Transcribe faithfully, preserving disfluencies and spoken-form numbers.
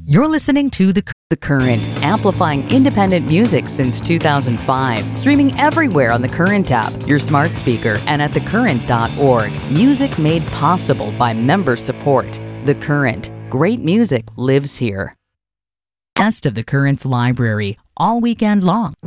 You're listening to The, the Current, amplifying independent music since two thousand five. Streaming everywhere on The Current app, your smart speaker, and at the current dot org. Music made possible by member support. The Current. Great music lives here. Best of The Current's library, all weekend long.